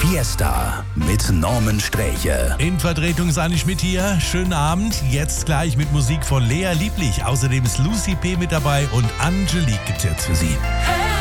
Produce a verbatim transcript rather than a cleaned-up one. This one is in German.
Fiesta mit Norman Sträche. In Vertretung Sani Schmidt hier. Schönen Abend. Jetzt gleich mit Musik von Lea Lieblich. Außerdem ist Lucy P. mit dabei und Angelique gibt's jetzt für Sie. Hey.